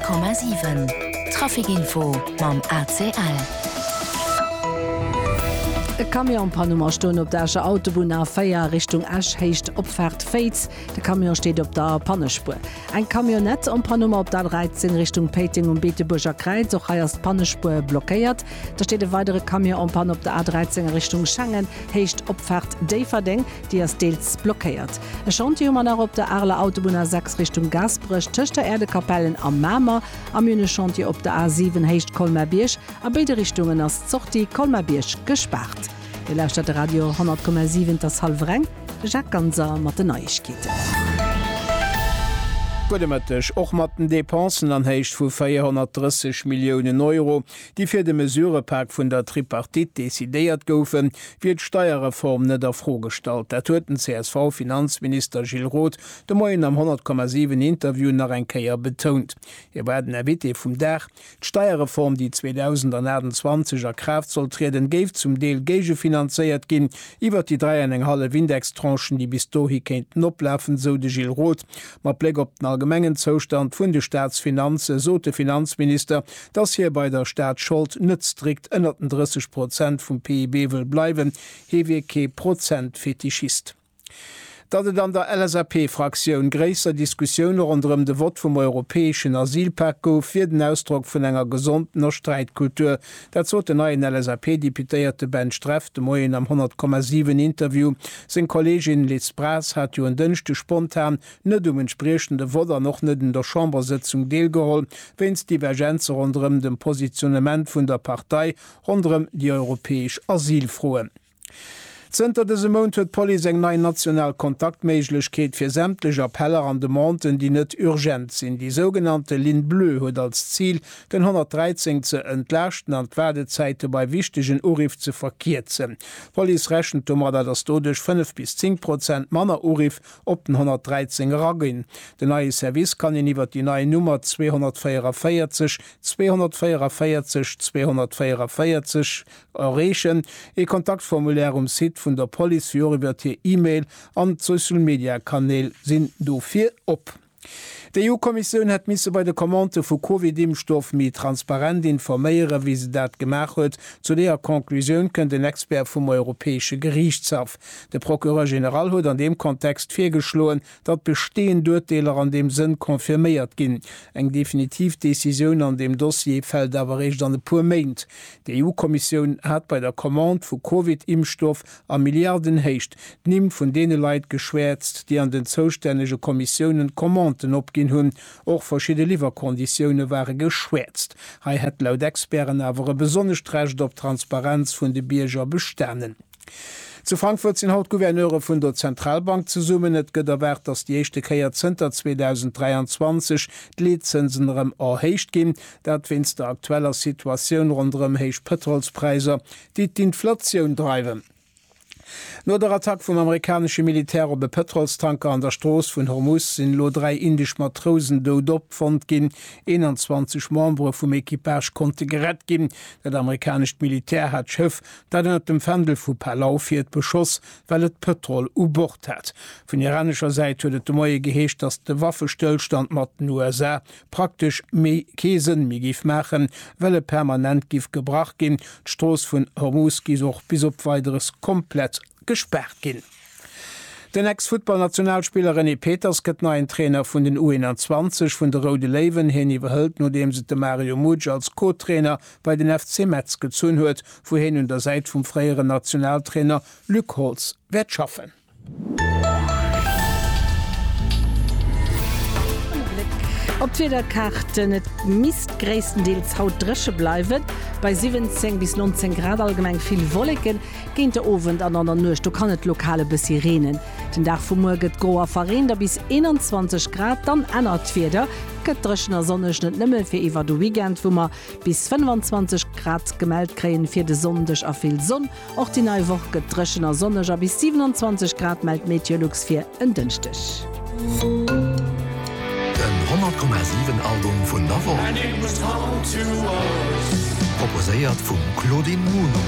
100,7 Trafikinfo mam ACL. E Kamion Panummer stoun op dercher Autobahn A4 Richtung Asch hecht opfährt Fates. De Kamion steht op der Pannespur. Ein Kamionett am Panummer op der 13 Richtung Peting und Beeteburger Kreuz, auch heißt Pannespur blockiert. Da steht ein weitere Kamion am Pan op der A13 Richtung Schengen hecht opfährt Daverding, die as Deels blockiert. E Chantier nach op der Arler Autobahn A6 Richtung Gasbrüch, töcht der Erdekapellen am Mämer, am Jüne Chantier op der A7 hecht Kolmerbiersch, a beide Richtungen as Zochti Kolmerbiersch gesperrt. Die Laufstadt Radio 100,7 das Halvreng, Jacques Ganser mat de Neuigkeiten. Gudemëttech och mat den Depensen anhéicht vu 430 Millionen Euro, die fir de Mesurepack vun der Tripartit desidéiert goufen, wie d' Steuerreform net afrostalt. Der huet den CSV-Finanzminister Gilles Roth de Moien am 100,7 Interview nach enkeier betont. Hier werden erwitte vum Dach, d'Steuerreform, die 2020er Kraft soll treden, géif zum Deel Gege finanzéiert ginn, iwwer die 3,5 Windextranchen, die bis dohi kenten oplafen, so de Gilles Roth, mat Blick op den allgemengen Zostand vun de Staatsfinanze, so de Finanzminister, dass hier bei der Staatsschuld net strikt 30% vum PIB will bleiben, HWK Prozentfetischist. Dat et an der LSAP-Fraktion gréisser Diskussionen rund de Wort vum europäesschen Asylpakt gouf fir den Ausdruck vun enger gesondener Streitkultur. Dat zo den neuen LSAP-Deputéierte Ben Streff de Moien am 100,7 Interview. Sen Kollegin Liz Bras hat jo en dënchte spontan net entsprechende Woder noch net in der Chambersitzung deelgeholl, wenns Divergenze rund dem Positionement vun der Partei rund die europäesch Asylfroen. Zter dese Mont huet Poli eng nei national Kontaktméiglechkeet fir sämtlech Appeller an de Monten, die net urgent sinn. Die sogenannte Ligne Bleu huet als Ziel, den 113 ze entlächten an d'Werdezäite bei wichtigen Urif ze verkierzen. Polis rächen mat dat ass dodech 5 bis 10% Manner Urif op den 113 ragin. De neue Service kann iwwer die neue Nummer 244 244 244 errechen, e Kontaktformulär Sit vun der Police iwwer E-Mail an Social Media Kanäle sinn dofir op. Die EU-Kommission hat misse bei der Kommande vu Covid-Impfstoff mi transparent informéiere, wie se dat gemacht huet. Zu der Konklusion könnt den Expert vum Europäische Gerichtshof. Der Prokureur General huet an dem Kontext firgeschloen, dat bestehen Urteiler an dem Sinn konfirmiert ginn. Eng Definitivdecision an dem Dossier fällt awerrecht an de pur meint. Die EU-Kommission hat bei der Kommande vu Covid-Impfstoff a Milliarden hecht, nimm vun dene Leiit geschwärzt, die an den zostännege Kommissionen Kommanden opgin hunn, och verschiedene Lieferkonditionen waren geschwätzt. Hei het laut Experen awer besonnesch recht op Transparenz vun de Bierger besternen. Zu Frankfurt sind Hauptgouverneure vun der Zentralbank zu summen, et gëtt erwert, dass die echte Keierzenter 2023 d'Lizenzen erhéicht gin, dat wins der aktueller Situation rund héich Petrolspreiser, die d'Inflation treiben. No der Attack vum amerikanische Militär op Petrolstanker an der Stroos vun Hormuz sinn lo 3 indisch Matrosen dod opfand ginn, 21 Membre vum Ekipage konnte gerett ginn. Dat amerikasch Militär hat schëff, dat er dem Fdel vu Palau fir beschoss, well et Petrol u-Bord hat. Vun iranischer Seite huet de Moie geheescht, dats de Waffestillstand mat den USA praktisch méi Käsen mi gif machen, welle permanent gif gebracht ginn. D'Stroos vun Hormuz gis och bis op weiteres komplett gesperrt gin. Den Ex-Football-Nationalspieler René Peters gëtt ein Trainer vun den U21 vun der Rode Leeuwen hin iwwerhëlt, nodem se de Mario Mudge als Co-Trainer bei den FC Metz gezun huet, wohin hun der Seit vum freieren Nationaltrainer Luc Holz werd schaffen. Op der Karten et mistgréesstendeels haut dresche bleiwen, bei 17 bis 19 Grad allgemeng viel Wolleken géint de Owen an der Nucht, du kann et lokale bis Sirenen. Den Dach vum Morget goer Verrender bis 21 Grad, dann ënnert Feder, gëtt dreschner Sonnech net nëmmel fir iwwer du Weekend vummer bis 25 Grad gemeldt kreien fir de Sondech a vill Sonn, och die neii Woch gëtt dreschener Sonneger bis 27 Grad meldt Meteorlux fir en dënchtech. 100,7 Album vun Navo Proposéiert vum Claudine Muno.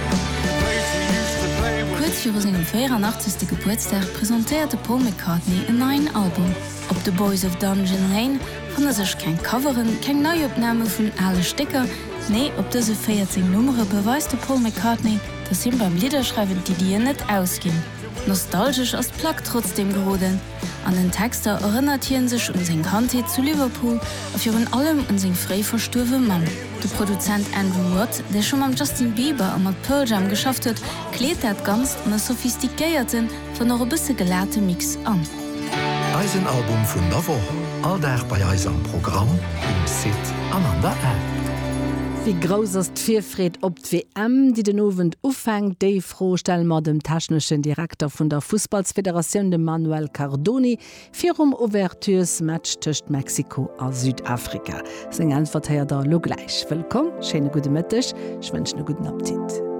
Kurz für seinen 84. Geburtstag präsentierte Paul McCartney ein neues Album. Ob The Boys of Dungeon Lane kann sich kein Coveren, kein Neuopnahme von alle Stecker, nee, ob diese 14 Nummer beweist der Paul McCartney, dass ihm beim Liederschreiben die Ideen nicht ausgehen. Nostalgisch als Plaque trotzdem geworden. An den Texter erinnert sich seine Kante zu Liverpool, auf ihren allem und seinen frei verstorben Mann. Der Produzent Andrew Watt, der schon mit Justin Bieber und mit Pearl Jam geschafft hat, klärt das ganz in einen sophistikierten, von einer bisschen gelehrten Mix an. Eisenalbum vun der Woche, alldag bei Eisam Programm im Sit an der App. Wie groß ist Vierfried op WM, die den Owen ufängt, die vorstellen wir dem technischen Direktor von der Fußballföderation, dem Manuel Cardoni, für Ouvertures Match zwischen Mexiko und Südafrika. Sein Antwort hier da lo gleich. Willkommen, schöne gute Mittag, ich wünsche einen guten Appetit.